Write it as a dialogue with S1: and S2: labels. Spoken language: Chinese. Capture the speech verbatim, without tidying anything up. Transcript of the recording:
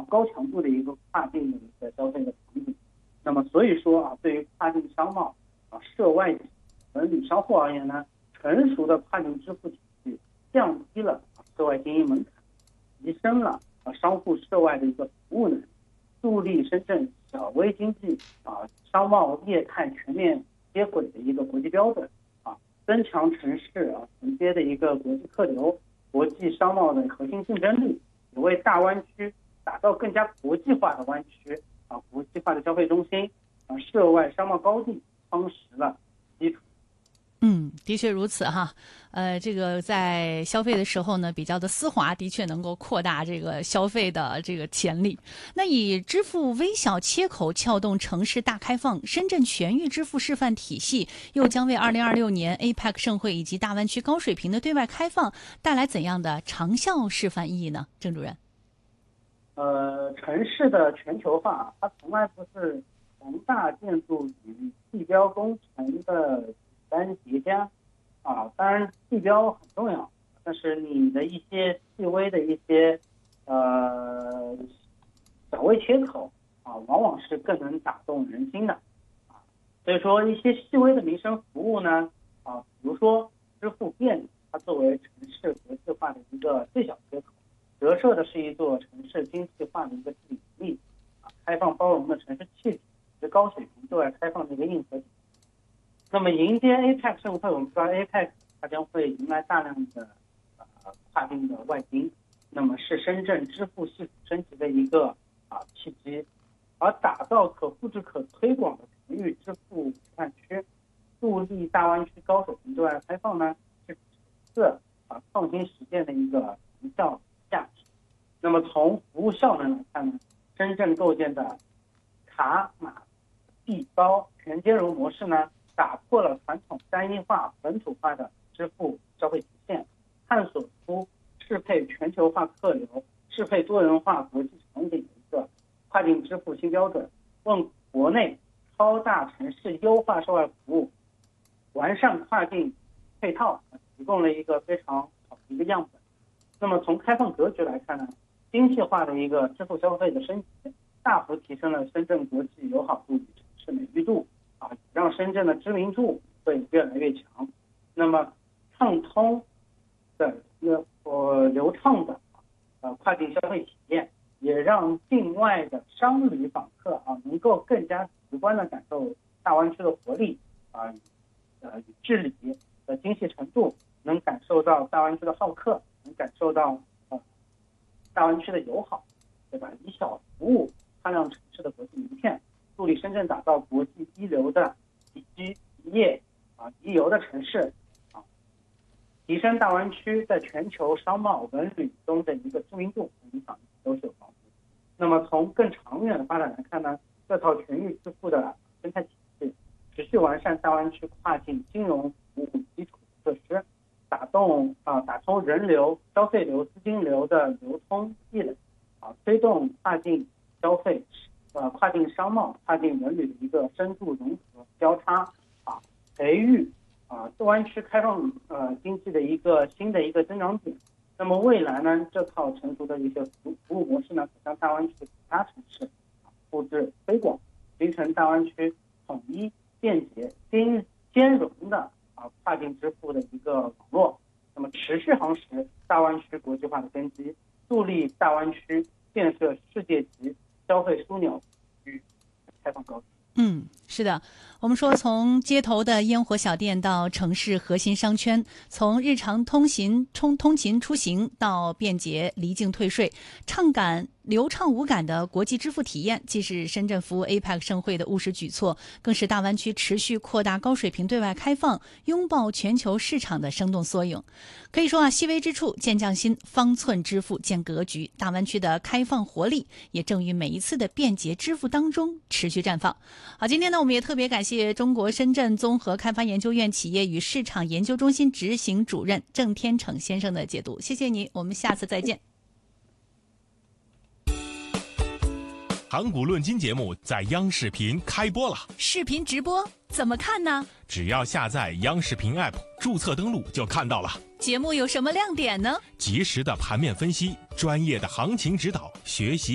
S1: 高强度的一个跨境的一个消费的场景。那么所以说啊，对于跨境商贸啊、涉外文旅商户而言呢，成熟的跨境支付体系降低了涉外经营门槛，提升了啊商户涉外的一个服务能力，助力深圳小微经济啊商贸业态全面接轨的一个国际标准啊，增强城市啊承接的一个国际客流、国际商贸的核心竞争力，也为大湾区打造更加国际化的湾区啊，国际化的消费中心啊，涉外商贸高地夯实了基础。
S2: 嗯，的确如此哈。呃，这个在消费的时候呢，比较的丝滑，的确能够扩大这个消费的这个潜力。那以支付微小切口撬动城市大开放，深圳全域支付示范体系又将为二零二六年 A P E C 盛会以及大湾区高水平的对外开放带来怎样的长效示范意义呢？郑主任。
S1: 呃，城市的全球化，它从来不是宏大建筑与地标工程的简单叠加啊。当然，地标很重要，但是你的一些细微的一些呃小微切口啊，往往是更能打动人心的啊。所以说，一些细微的民生服务呢啊，比如说支付便利，它作为城市国际化的一个最小切口。折射的是一座城市经济化的一个治理能力啊，开放包容的城市气质，是高水平对外开放的一个硬核。那么迎接 A P E C 盛会，我们知道 A P E C 它将会迎来大量的呃跨境的外宾，那么是深圳支付系统升级的一个啊契机，而打造可复制可推广的全域支付示范区，助力大湾区高水平对外开放呢，是此次啊创新实践的一个成效价值。那么从服务效能来看呢，深圳构建的卡码币包全兼容模式呢，打破了传统单一化本土化的支付消费体现，探索出适配全球化客流、适配多元化国际场景的一个跨境支付新标准，为国内超大城市优化涉外服务、完善跨境配套提供了一个非常好的一个样本。那么从开放格局来看呢，精细化的一个支付消费的升级，大幅提升了深圳国际友好度与城市美誉度啊，让深圳的知名度会越来越强。那么畅通的呃流畅的呃跨境消费体验，也让境外的商旅访客啊能够更加直观的感受大湾区的活力啊，呃与治理的精细程度，能感受到大湾区的好客，能感受到呃大湾区的友好，对吧？以小服务擦亮城市的国际名片，助力深圳打造国际一流的宜居宜业啊宜游的城市啊，提升大湾区在全球商贸文旅中的一个知名度和影响力都是有帮助。那么从更长远的发展来看呢，这套全域支付的生态体系持续完善大湾区跨境金融服务基础设施，打动啊打通人流、消费流、资金流的流通壁垒啊，推动跨境消费、呃跨境商贸、跨境文旅的一个深度融合交叉啊，培育啊大湾区开放呃经济的一个新的一个增长点。那么未来呢，这套成熟的一些服服务模式呢，可向大湾区的其他城市复制推广，形成大湾区统一、便捷、兼兼容的啊跨境支付的一个网络。那么持续夯实大湾区国际化的根基，助力大湾区建设世界级消费枢纽与开放高地。
S2: 嗯，是的，我们说从街头的烟火小店到城市核心商圈，从日常通行通通勤出行到便捷离境退税，畅感流畅无感的国际支付体验，既是深圳服务 A P E C 盛会的务实举措，更是大湾区持续扩大高水平对外开放、拥抱全球市场的生动缩影。可以说啊，细微之处见匠心，方寸支付见格局。大湾区的开放活力也正于每一次的便捷支付当中持续绽放。好，今天呢，我们也特别感谢中国深圳综合开发研究院企业与市场研究中心执行主任郑天成先生的解读，谢谢你，我们下次再见。
S3: 盘古论金节目在央视频开播了，
S2: 视频直播怎么看呢？
S3: 只要下载央视频 App， 注册登录就看到了。
S2: 节目有什么亮点呢？
S3: 及时的盘面分析，专业的行情指导，学习